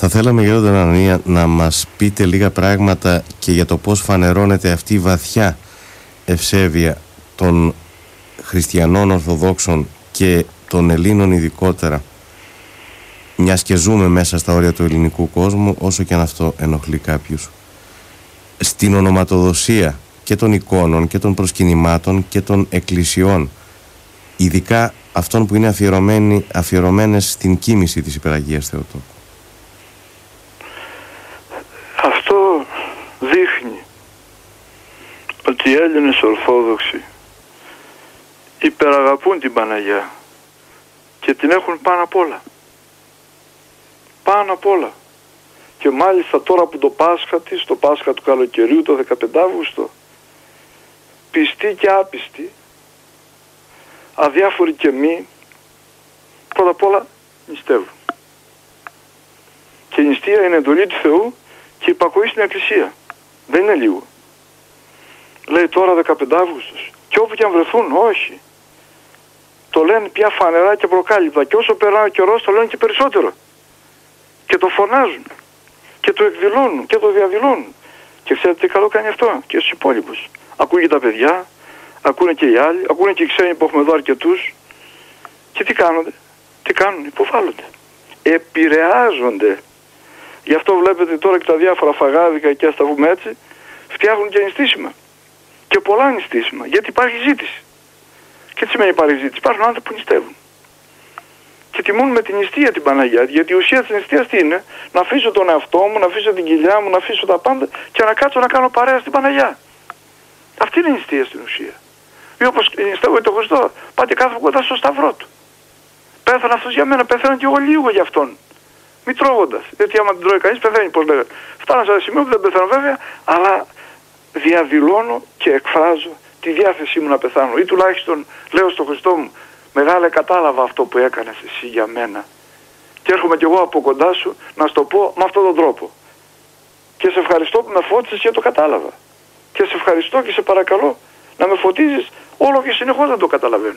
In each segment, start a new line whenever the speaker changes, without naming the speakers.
Θα θέλαμε, Γέροντα Ανανία, να μας πείτε λίγα πράγματα και για το πώς φανερώνεται αυτή η βαθιά ευσέβεια των χριστιανών Ορθοδόξων και των Ελλήνων ειδικότερα, μιας και ζούμε μέσα στα όρια του ελληνικού κόσμου, όσο και αν αυτό ενοχλεί κάποιους, στην ονοματοδοσία και των εικόνων και των προσκυνημάτων και των εκκλησιών, ειδικά αυτών που είναι αφιερωμένες στην κοίμηση της Υπεραγίας Θεοτόκου.
Αυτό δείχνει ότι οι Έλληνες Ορθόδοξοι υπεραγαπούν την Παναγιά και την έχουν πάνω απ' όλα. Πάνω απ' όλα. Και μάλιστα τώρα που το Πάσχα της, το Πάσχα του καλοκαιριού, το 15 Αύγουστο, πιστοί και άπιστοι, αδιάφοροι και μη, πρώτα απ' όλα νηστεύουν. Και η νηστεία είναι εντολή του Θεού και υπακοή στην Εκκλησία. Δεν είναι λίγο. Λέει τώρα 15 Αύγουστος. Και όπου και αν βρεθούν, όχι. Το λένε πια φανερά και προκάλυπτα. Και όσο περνάει ο καιρός το λένε και περισσότερο. Και το φωνάζουν. Και το εκδηλώνουν και το διαδηλώνουν. Και ξέρετε τι καλό κάνει αυτό και στους υπόλοιπους. Ακούγει τα παιδιά, ακούνε και οι άλλοι, ακούνε και οι ξένοι που έχουμε εδώ αρκετούς. Και τι κάνονται, τι κάνουν, υποβάλλονται. Επηρεάζονται. Γι' αυτό βλέπετε τώρα και τα διάφορα φαγάδικα και ας τα πούμε έτσι, φτιάχνουν και νηστίσιμα. Και πολλά νηστίσιμα, γιατί υπάρχει ζήτηση. Και τι σημαίνει υπάρχει ζήτηση, υπάρχουν άνθρωποι που νηστεύουν. Και τιμούν με την νηστεία την Παναγιά, γιατί η ουσία της νηστείας τι είναι, να αφήσω τον εαυτό μου, να αφήσω την κοιλιά μου, να αφήσω τα πάντα και να κάτσω να κάνω παρέα στην Παναγιά. Αυτή είναι η νηστεία στην ουσία. Ή όπως νηστεύω τον Χριστό, πάτε κάθε κοντά στο σταυρό του. Πέθανε αυτός για μένα, πέθανα και εγώ λίγο για αυτόν. Μη τρώγοντας. Γιατί άμα την τρώει κανείς πεθαίνει, πώς λέγεται. Φτάνω σε ένα σημείο που δεν πεθαίνω βέβαια, αλλά διαδηλώνω και εκφράζω τη διάθεσή μου να πεθάνω. Ή τουλάχιστον λέω στον Χριστό μου, μεγάλε κατάλαβα αυτό που έκανες εσύ για μένα. Και έρχομαι κι εγώ από κοντά σου να σου το πω με αυτόν τον τρόπο. Και σε ευχαριστώ που με φώτισες και το κατάλαβα. Και σε ευχαριστώ και σε παρακαλώ να με φωτίζεις όλο και συνεχώς να το καταλαβαίνω.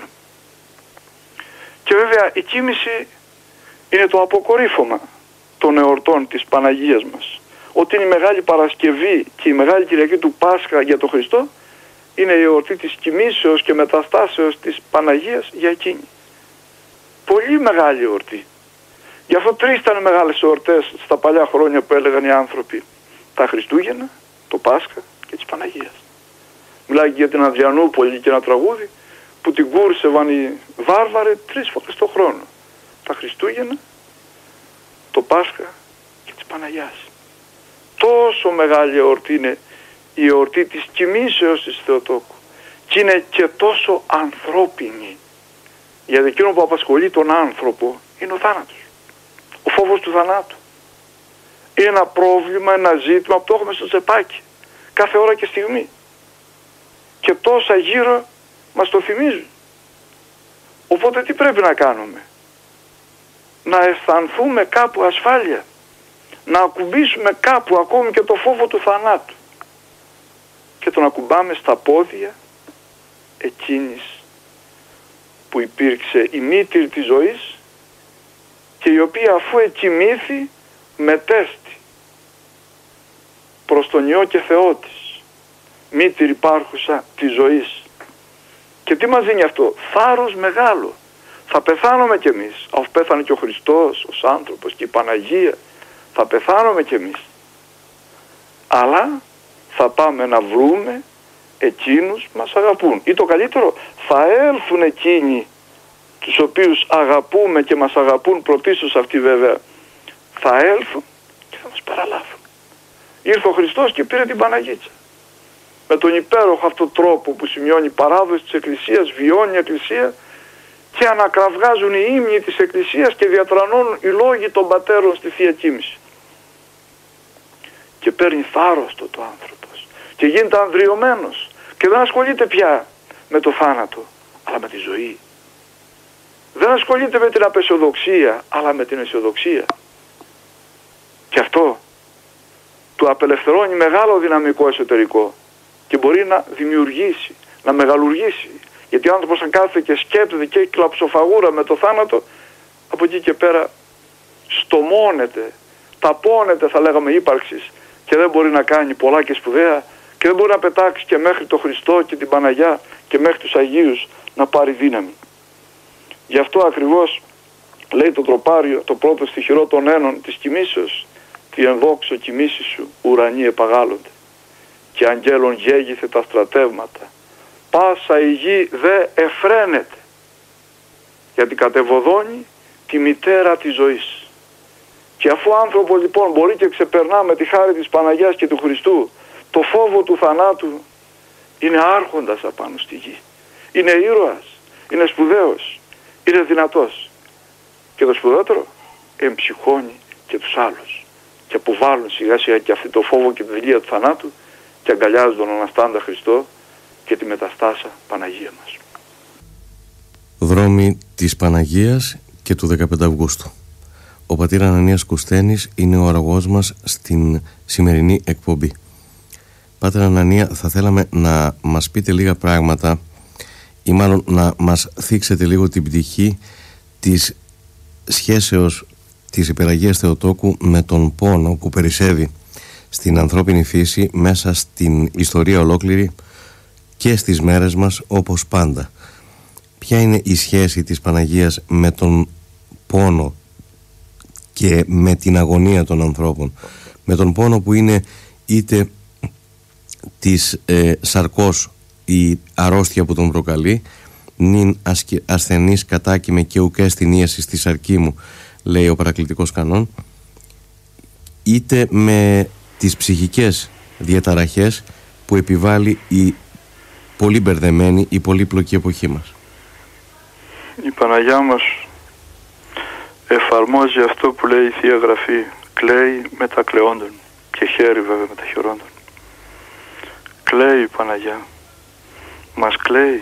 Και βέβαια η κοίμηση είναι το αποκορύφωμα των εορτών της Παναγίας μας. Ότι είναι η Μεγάλη Παρασκευή και η Μεγάλη Κυριακή του Πάσχα για τον Χριστό, είναι η εορτή της κοιμήσεως και μεταστάσεως της Παναγίας για εκείνη. Πολύ μεγάλη εορτή. Γι' αυτό τρεις ήταν μεγάλες εορτές στα παλιά χρόνια που έλεγαν οι άνθρωποι. Τα Χριστούγεννα, το Πάσχα και της Παναγίας. Μιλάει για την Ανδριανούπολη και ένα τραγούδι που την κούρσευαν οι βάρβαροι 3 φορές το χρόνο. Τα Χριστούγεννα, το Πάσχα και της Παναγιάς. Τόσο μεγάλη εορτή είναι η εορτή της κοιμήσεως της Θεοτόκου. Και είναι και τόσο ανθρώπινη. Γιατί εκείνο που απασχολεί τον άνθρωπο είναι ο θάνατος. Ο φόβος του θανάτου. Είναι ένα πρόβλημα, ένα ζήτημα που το έχουμε στο τσεπάκι. Κάθε ώρα και στιγμή. Και τόσα γύρω μας το θυμίζουν. Οπότε τι πρέπει να κάνουμε? Να αισθανθούμε κάπου ασφάλεια. Να ακουμπήσουμε κάπου ακόμη και το φόβο του θανάτου. Και τον ακουμπάμε στα πόδια εκείνης που υπήρξε η μήτηρη της ζωής και η οποία αφού εκοιμήθη μετέστη προς τον Υιό και Θεό της, μήτηρη υπάρχουσα της ζωής. Και τι μας δίνει αυτό? Θάρρος μεγάλο. Θα πεθάνουμε κι εμείς, αφού πέθανε και ο Χριστός ως άνθρωπος και η Παναγία, θα πεθάνουμε κι εμείς. Αλλά θα πάμε να βρούμε εκείνους που μας αγαπούν. Ή το καλύτερο, θα έλθουν εκείνοι τους οποίους αγαπούμε και μας αγαπούν πρωτίστως αυτοί βέβαια. Θα έλθουν και θα μας παραλάβουν. Ήρθε ο Χριστός και πήρε την Παναγίτσα. Με τον υπέροχο αυτό τρόπο που σημειώνει η παράδοση της Εκκλησίας, βιώνει η Εκκλησία και ανακραυγάζουν οι ύμνοι της Εκκλησίας και διατρανώνουν οι λόγοι των πατέρων στη Θεία Κοίμηση. Και παίρνει θάρρος το άνθρωπος και γίνεται ανδριωμένος και δεν ασχολείται πια με το θάνατο αλλά με τη ζωή. Δεν ασχολείται με την απαισιοδοξία αλλά με την αισιοδοξία. Και αυτό του απελευθερώνει μεγάλο δυναμικό εσωτερικό και μπορεί να δημιουργήσει, να μεγαλουργήσει. Γιατί ο άνθρωπος αν κάθεται και σκέπτεται και έχει κλαψοφαγούρα με το θάνατο, από εκεί και πέρα στομώνεται, ταπώνεται, θα λέγαμε, ύπαρξης και δεν μπορεί να κάνει πολλά και σπουδαία και δεν μπορεί να πετάξει και μέχρι τον Χριστό και την Παναγιά και μέχρι τους Αγίους να πάρει δύναμη. Γι' αυτό ακριβώς λέει το τροπάριο, το πρώτο στιχηρό των ένων της κοιμήσεως, «Τι ενδόξω κοιμήσει σου, ουρανοί επαγάλλονται, και αγγέλων γέγιθε τα στρατεύματα, πάσα η γη δε εφραίνεται, γιατί κατεβοδώνει τη μητέρα της ζωής». Και αφού ο άνθρωπος λοιπόν μπορεί και ξεπερνά με τη χάρη της Παναγιάς και του Χριστού το φόβο του θανάτου, είναι άρχοντας απάνω στη γη, είναι ήρωας, είναι σπουδαίος, είναι δυνατός. Και το σπουδότερο, εμψυχώνει και τους άλλους και αποβάλλουν σιγά σιγά και αυτό το φόβο και τη δειλία του θανάτου και αγκαλιάζουν τον Αναστάντα Χριστό και τη μεταστάσα Παναγία μας.
Δρόμοι της Παναγίας και του 15 Αυγούστου. Ο πατήρ Ανανίας Κουστένης είναι ο αρρωγός μας στην σημερινή εκπομπή. Πάτερ Ανανία, θα θέλαμε να μας πείτε λίγα πράγματα ή μάλλον να μας θίξετε λίγο την πτυχή της σχέσεως της Υπεραγίας Θεοτόκου με τον πόνο που περισσεύει στην ανθρώπινη φύση μέσα στην ιστορία ολόκληρη και στις μέρες μας όπως πάντα. Ποια είναι η σχέση της Παναγίας με τον πόνο και με την αγωνία των ανθρώπων, με τον πόνο που είναι είτε της σαρκός η αρρώστια που τον προκαλεί, νυν ασθενής κατάκυμε και ουκέ στην ίαση στη σαρκή μου, λέει ο παρακλητικός κανόν, είτε με τις ψυχικές διαταραχές που επιβάλλει η πολύ μπερδεμένη, η πολύπλοκη εποχή μας.
Η Παναγιά μας εφαρμόζει αυτό που λέει η Θεία Γραφή, κλαίει με τα κλαιόντων και χαίρει βέβαια με τα χαιρόντων. Κλαίει η Παναγιά, μας κλαίει.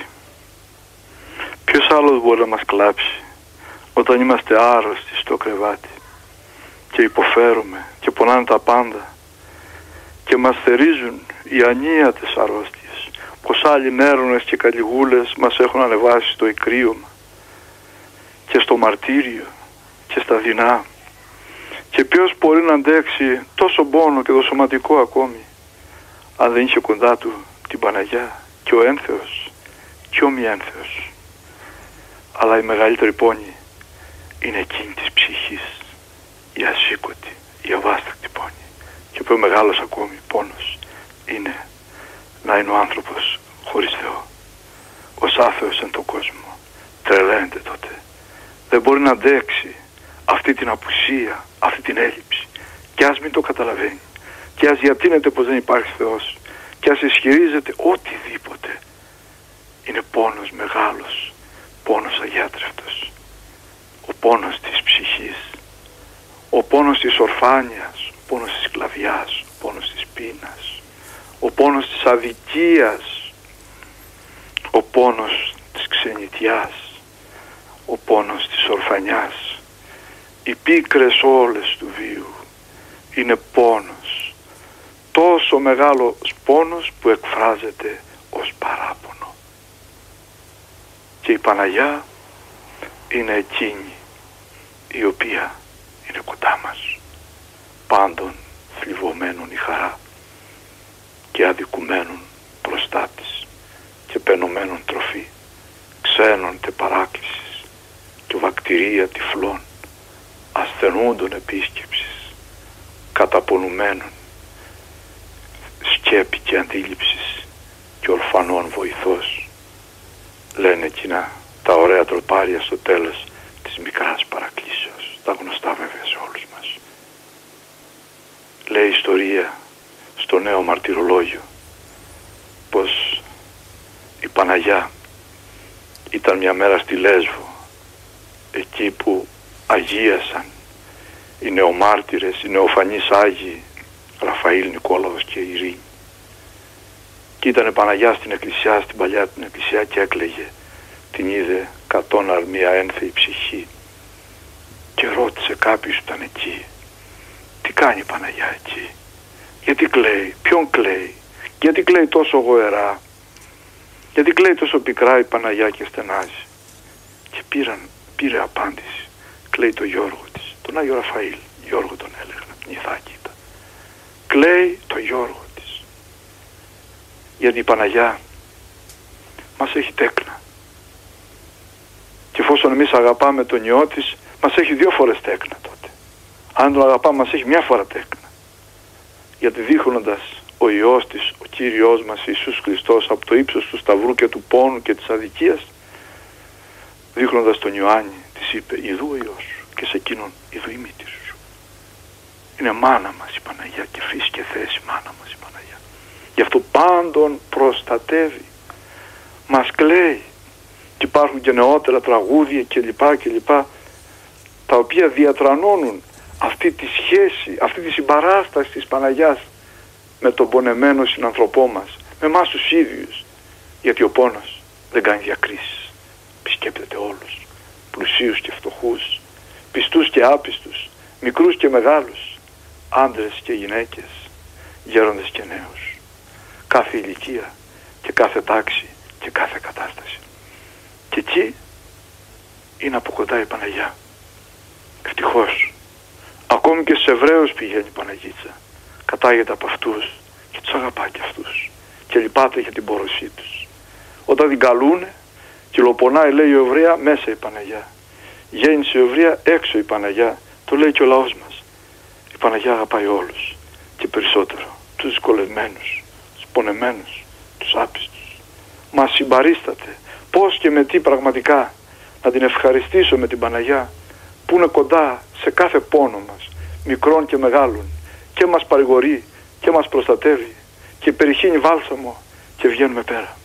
Ποιος άλλος μπορεί να μας κλάψει όταν είμαστε άρρωστοι στο κρεβάτι και υποφέρουμε και πονάνε τα πάντα και μας θερίζουν οι ανίατες αρρώστιες, πως άλλοι μέρονες και καλυγούλες μας έχουν ανεβάσει στο ικρίωμα και στο μαρτύριο και στα δεινά. Και ποιος μπορεί να αντέξει τόσο πόνο και το σωματικό ακόμη αν δεν είχε κοντά του την Παναγιά και ο ένθεος και ο μη ένθεος. Αλλά η μεγαλύτερη πόνη είναι εκείνη της ψυχής, η ασήκωτη, η αβάστακτη πόνη. Και ο πιο μεγάλος ακόμη πόνος είναι να είναι ο άνθρωπος χωρίς Θεό, ως άθεος εν τον κόσμο. Τρελαίνεται τότε. Δεν μπορεί να αντέξει αυτή την απουσία, αυτή την έλλειψη. Και ας μην το καταλαβαίνει, και ας διατείνεται πως δεν υπάρχει Θεός, και ας ισχυρίζεται οτιδήποτε, είναι πόνος μεγάλος, πόνος αγιάτρευτος. Ο πόνος της ψυχής, ο πόνος της ορφάνειας, ο πόνος της σκλαβιάς, ο πόνος της πείνας, ο πόνος της αδικίας, ο πόνος της ξενιτιάς, ο πόνος της ορφανιάς, οι πίκρες όλες του βίου είναι πόνος, τόσο μεγάλος πόνος που εκφράζεται ως παράπονο. Και η Παναγιά είναι εκείνη η οποία είναι κοντά μας, πάντων θλιβωμένων η χαρά και αδικουμένων μπροστά της και πενωμένων τροφή, ξένων τε παράκλησης και βακτηρία τυφλών, ασθενούντων επίσκεψης, καταπονουμένων, σκέπη και αντίληψης και ορφανών βοηθός, λένε εκείνα τα ωραία τροπάρια στο τέλος της μικράς παρακλήσεως, τα γνωστά βέβαια σε όλους μας. Λέει η ιστορία στο νέο μαρτυρολόγιο πως η Παναγιά ήταν μια μέρα στη Λέσβο, εκεί που αγίασαν οι νεομάρτυρες, οι νεοφανείς Άγιοι Ραφαήλ, Νικόλαος και Ειρήνη. Και ήταν Παναγιά στην εκκλησιά, στην παλιά την εκκλησιά, και έκλαιγε. Την είδε κατώναρ μια ένθεη ψυχή και ρώτησε κάποιος που ήταν εκεί, τι κάνει η Παναγιά εκεί, γιατί κλαίει, ποιον κλαίει, γιατί κλαίει τόσο γοερά, γιατί κλαίει τόσο πικρά η Παναγιά και στενάζει. Και πήρε απάντηση, κλαίει το Γιώργο της, τον Άγιο Ραφαήλ, Γιώργο τον έλεγαν. στην Ιθάκητα. Κλαίει το Γιώργο της. Γιατί η Παναγιά μας έχει τέκνα. Και εφόσον εμείς αγαπάμε τον Υιό της, μας έχει 2 φορές τέκνα τότε. Αν τον αγαπάμε, μας έχει 1 φορά τέκνα. Γιατί δείχνοντας ο Υιός της, ο Κύριος μας Ιησούς Χριστός, από το ύψος του σταυρού και του πόνου και της αδικίας, δείχνοντας τον Ιωάννη, της είπε: «Ιδού ο Υιός σου, και σε εκείνον ιδού η μύτη σου». Είναι μάνα μας η Παναγιά, και φύση και θέση μάνα μας η Παναγιά. Γι' αυτό πάντων προστατεύει, μας κλαίει. Και υπάρχουν και νεότερα τραγούδια κλπ, τα οποία διατρανώνουν αυτή τη σχέση, αυτή τη συμπαράσταση της Παναγιάς με τον πονεμένο συνανθρωπό μας, με εμάς τους ίδιους. Γιατί ο πόνος δεν κάνει διακρίσεις. Επισκέπτεται όλους, πλουσίους και φτωχούς, πιστούς και άπιστους, μικρούς και μεγάλους, άντρες και γυναίκες, γέροντες και νέους, κάθε ηλικία και κάθε τάξη και κάθε κατάσταση. Και εκεί είναι από κοντά η Παναγιά. Ευτυχώς. Ακόμη και στους Εβραίους πηγαίνει η Παναγίτσα. Κατάγεται από αυτούς και τους αγαπά και αυτούς. Και λυπάται για την πόρωσή τους. Όταν την καλούνε, κυλοπονάει, λέει η Εβραία, μέσα η Παναγιά. Γέννησε η Εβραία, έξω η Παναγιά. Το λέει και ο λαός μας. Η Παναγιά αγαπάει όλους. Και περισσότερο τους δυσκολευμένους, τους πονεμένους, τους άπιστους. Μας συμπαρίσταται. Πώς και με τι πραγματικά να την ευχαριστήσω με την Παναγιά, που είναι κοντά σε κάθε πόνο μας, μικρών και μεγάλων, και μας παρηγορεί και μας προστατεύει και περιχύνει βάλσαμο και βγαίνουμε πέρα.